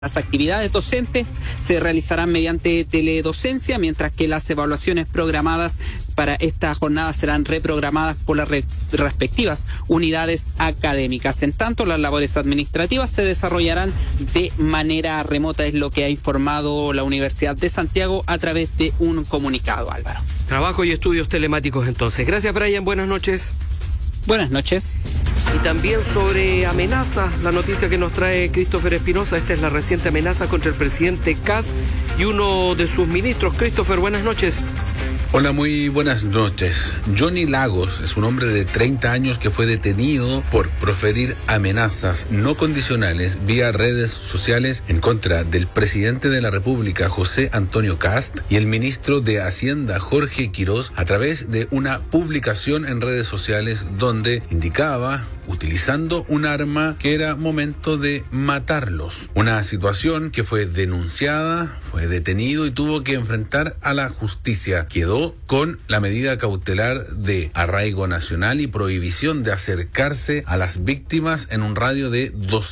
Las actividades docentes se realizarán mediante teledocencia, mientras que las evaluaciones programadas para esta jornada serán reprogramadas por las respectivas unidades académicas. En tanto, las labores administrativas se desarrollarán de manera remota, es lo que ha informado la Universidad de Santiago a través de un comunicado, Álvaro. Trabajo y estudios telemáticos entonces. Gracias, Brian. Buenas noches. Buenas noches. Y también sobre amenazas, la noticia que nos trae Christopher Espinosa. Esta es la reciente amenaza contra el presidente Kast y uno de sus ministros. Christopher, buenas noches. Hola, muy buenas noches. Johnny Lagos es un hombre de 30 años que fue detenido por proferir amenazas no condicionales vía redes sociales en contra del presidente de la República, José Antonio Kast, y el ministro de Hacienda, Jorge Quirós, a través de una publicación en redes sociales donde indicaba, utilizando un arma, que era momento de matarlos. Una situación que fue denunciada, fue detenido y tuvo que enfrentar a la justicia. Quedó con la medida cautelar de arraigo nacional y prohibición de acercarse a las víctimas en un radio de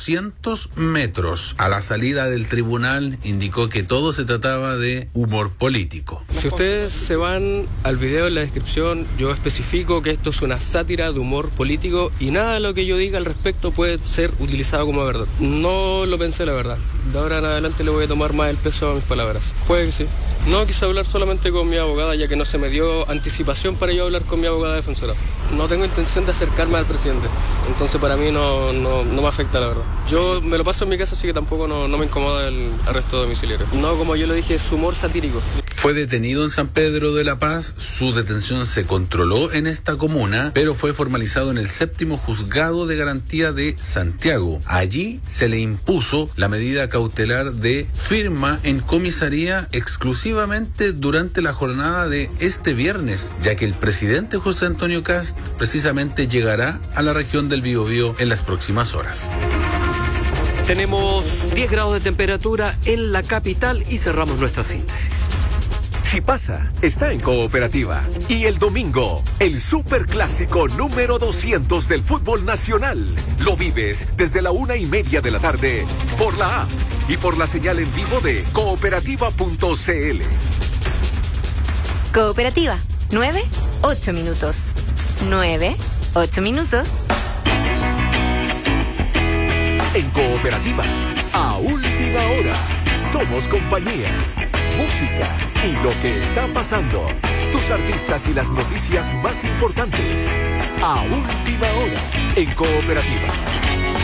200 metros. A la salida del tribunal indicó que todo se trataba de humor político. Si ustedes se van al video en la descripción, yo especifico que esto es una sátira de humor político y nada de lo que yo diga al respecto puede ser utilizado como verdad. No lo pensé, la verdad. De ahora en adelante le voy a tomar más el peso a mis palabras. Puede que sí. No quise hablar solamente con mi abogada, ya que no se me dio anticipación para yo hablar con mi abogada defensora. No tengo intención de acercarme al presidente, entonces para mí no me afecta, la verdad. Yo me lo paso en mi casa, así que tampoco no me incomoda el arresto domiciliario. No, como yo lo dije, es humor satírico. Fue detenido en San Pedro de la Paz. Su detención se controló en esta comuna, pero fue formalizado en el 7º Juzgado de Garantía de Santiago. Allí se le impuso la medida cautelar de firma en comisaría exclusivamente durante la jornada de este viernes, ya que el presidente José Antonio Kast precisamente llegará a la región del Biobío en las próximas horas. Tenemos 10 grados de temperatura en la capital y cerramos nuestra síntesis. Si pasa, está en Cooperativa. Y el domingo, el superclásico número 200 del fútbol nacional. Lo vives desde la 1:30 de la tarde por la app y por la señal en vivo de cooperativa.cl. Cooperativa, 9-8 minutos. 9-8 minutos. En Cooperativa, a última hora, somos compañía, música y lo que está pasando. Tus artistas y las noticias más importantes. A última hora, en Cooperativa.